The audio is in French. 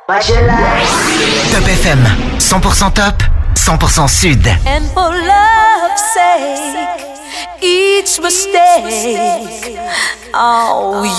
Top FM, 100% top, 100% sud. And for love's sake, each mistake, oh,